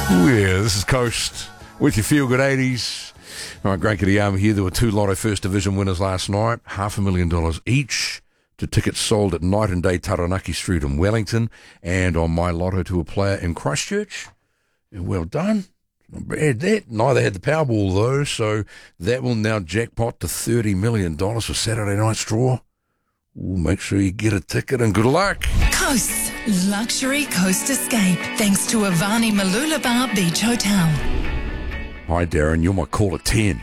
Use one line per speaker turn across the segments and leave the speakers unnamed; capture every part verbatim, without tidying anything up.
Oh yeah, this is Coast with your Feel Good eighties. All right, Great Kitty Army here. There were two Lotto First Division winners last night, half a million dollars each, to tickets sold at Night and Day Taranaki Street in Wellington and on My Lotto to a player in Christchurch. Well done. Not bad that. Neither had the Powerball though, so that will now jackpot to thirty million dollars for Saturday night's draw. Ooh, make sure you get a ticket and good luck.
Coast's Luxury Coast Escape, thanks to Avani Mooloolaba Beach Hotel.
Hi Darren, you're my call at ten.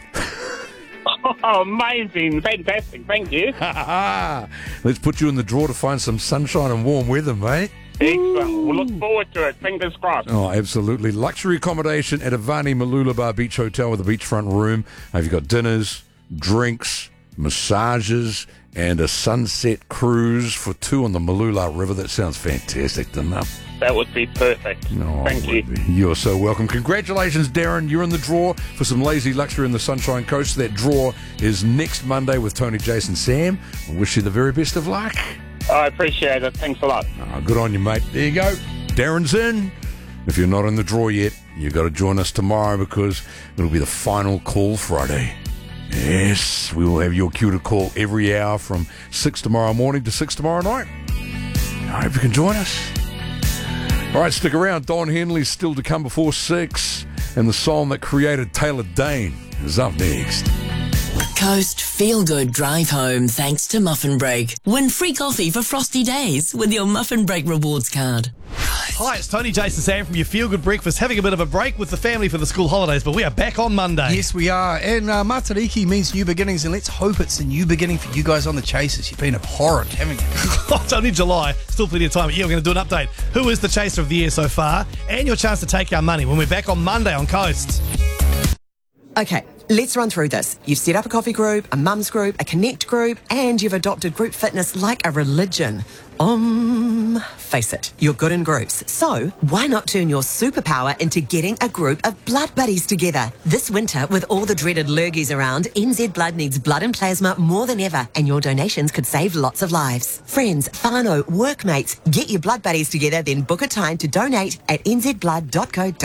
Oh, amazing. Fantastic. Thank you.
Let's put you in the draw to find some sunshine and warm weather, mate.
Excellent. We'll look forward to it. Fingers crossed.
Oh, absolutely. Luxury accommodation at Avani Mooloolaba Beach Hotel with a beachfront room. Uh, you've got dinners, drinks, massages, and a sunset cruise for two on the Mooloolah River. That sounds fantastic, doesn't it?
That would be perfect.
Oh,
Thank you.
You're so welcome. Congratulations, Darren. You're in the draw for some lazy luxury in the Sunshine Coast. That draw is next Monday with Tony, Jason, Sam. I wish you the very best of luck.
I appreciate it. Thanks a lot.
Oh, good on you, mate. There you go. Darren's in. If you're not in the draw yet, you've got to join us tomorrow because it'll be the final call Friday. Yes, we will have your cue to call every hour from six tomorrow morning to six tomorrow night. I hope you can join us. All right, stick around. Don Henley's still to come before six, and the song that created Taylor Dane is up next.
Coast Feel Good Drive Home thanks to Muffin Break. Win free coffee for frosty days with your Muffin Break rewards card.
Hi, it's Tony, Jason, Sam from your Feel Good Breakfast, having a bit of a break with the family for the school holidays, but we are back on Monday.
Yes, we are. And uh, Matariki means new beginnings, and let's hope it's a new beginning for you guys on the Chasers. You've been abhorrent, haven't you?
It's only July, still plenty of time. Yeah, we're going to do an update. Who is the Chaser of the year so far? And your chance to take our money when we're back on Monday on Coast.
Okay, let's run through this. You've set up a coffee group, a mums group, a connect group, and you've adopted group fitness like a religion. Um, face it, you're good in groups. So why not turn your superpower into getting a group of blood buddies together? This winter, with all the dreaded lurgies around, N Z Blood needs blood and plasma more than ever, and your donations could save lots of lives. Friends, whānau, workmates, get your blood buddies together, then book a time to donate at n z blood dot co dot n z.